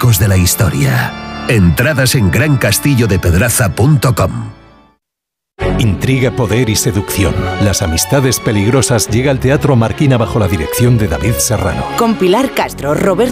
ecos de la historia. Entradas en grancastillodepedraza.com. Intriga, poder y seducción. Las amistades peligrosas llega al Teatro Marquina bajo la dirección de David Serrano. Con Pilar Castro, Roberto